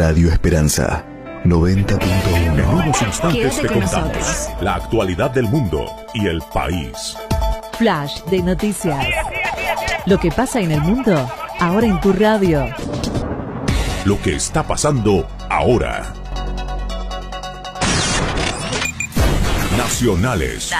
Radio Esperanza 90.1. En unos instantes Quédate te con contamos nosotros. la actualidad del mundo y el país. Flash de noticias. Lo que pasa en el mundo, ahora en tu radio. Lo que está pasando ahora. Nacionales.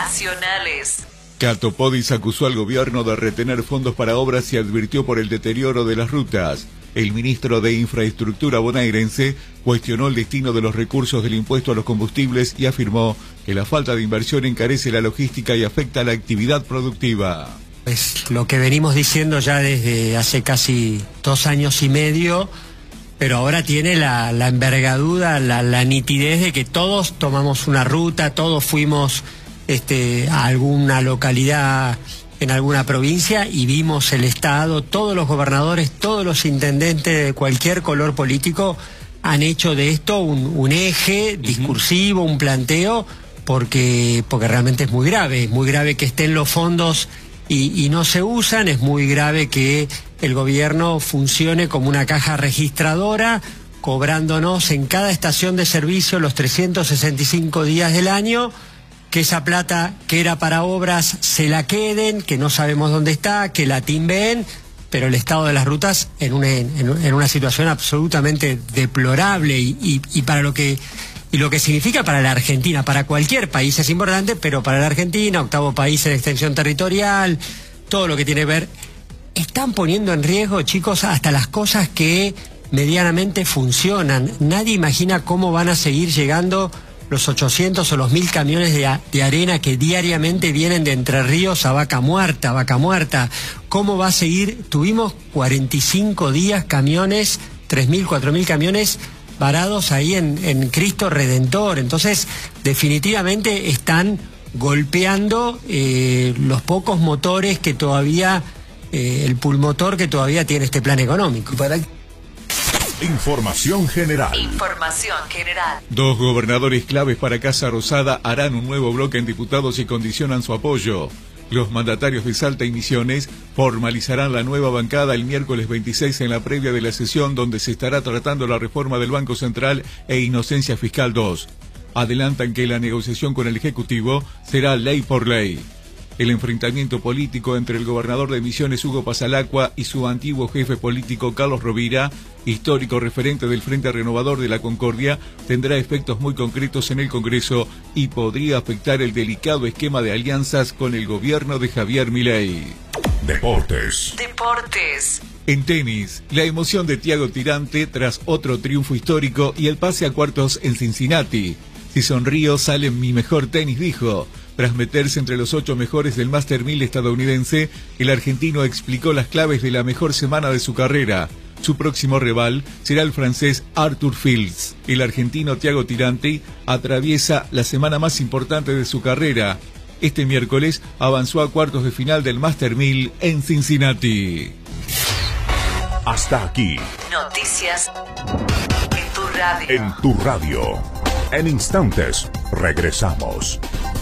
Cato Podis acusó al gobierno de retener fondos para obras y advirtió por el deterioro de las rutas. El ministro de Infraestructura bonaerense cuestionó el destino de los recursos del impuesto a los combustibles y afirmó que la falta de inversión encarece la logística y afecta la actividad productiva. Es lo que venimos diciendo ya desde hace casi 2 años y medio, pero ahora tiene la envergadura, la nitidez de que todos tomamos una ruta, todos fuimos a alguna localidad en alguna provincia y vimos el estado, todos los gobernadores, todos los intendentes de cualquier color político han hecho de esto un eje discursivo, un planteo, porque realmente es muy grave que estén los fondos y no se usan, es muy grave que el gobierno funcione como una caja registradora, cobrándonos en cada estación de servicio los 365 días del año, que esa plata que era para obras se la queden, que no sabemos dónde está, que la timben, pero el estado de las rutas en una situación absolutamente deplorable y para lo que significa para la Argentina, para cualquier país es importante, pero para la Argentina, 8º país en extensión territorial, todo lo que tiene que ver, están poniendo en riesgo, chicos, hasta las cosas que medianamente funcionan. Nadie imagina cómo van a seguir llegando los 800 o los 1000 camiones de arena que diariamente vienen de Entre Ríos a Vaca Muerta. ¿Cómo va a seguir? Tuvimos 45 días camiones, 3.000, 4.000 camiones varados ahí en Cristo Redentor. Entonces, definitivamente están golpeando los pocos motores que todavía, el pulmotor que todavía tiene este plan económico. Información general. 2 gobernadores claves para Casa Rosada harán un nuevo bloque en diputados y condicionan su apoyo. Los mandatarios de Salta y Misiones formalizarán la nueva bancada el miércoles 26 en la previa de la sesión donde se estará tratando la reforma del Banco Central e Inocencia Fiscal 2. Adelantan que la negociación con el Ejecutivo será ley por ley. El enfrentamiento político entre el gobernador de Misiones, Hugo Pasalacqua, y su antiguo jefe político, Carlos Rovira, histórico referente del Frente Renovador de la Concordia, tendrá efectos muy concretos en el Congreso y podría afectar el delicado esquema de alianzas con el gobierno de Javier Milei. Deportes. En tenis, la emoción de Thiago Tirante tras otro triunfo histórico y el pase a cuartos en Cincinnati. Si sonrío, sale mi mejor tenis, dijo. Tras meterse entre los 8 mejores del Master 1000 estadounidense, el argentino explicó las claves de la mejor semana de su carrera. Su próximo rival será el francés Arthur Fields. El argentino Thiago Tirante atraviesa la semana más importante de su carrera. Este miércoles avanzó a cuartos de final del Master 1000 en Cincinnati. Hasta aquí. Noticias en tu radio. En tu radio. En instantes regresamos.